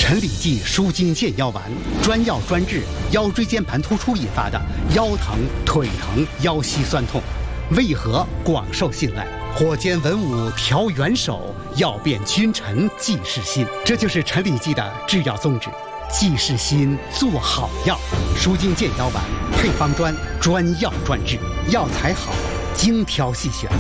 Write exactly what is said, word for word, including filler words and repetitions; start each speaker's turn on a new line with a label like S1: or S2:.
S1: 陈李济舒筋健腰丸，专药专治腰椎间盘突出引发的腰疼、腿疼、腰膝酸痛，为何广受信赖？火煎文武调元首，药变君臣济世心。这就是陈李济的制药宗旨，济世心，做好药。舒筋健腰丸配方专，专药专治，药材好，精挑细选。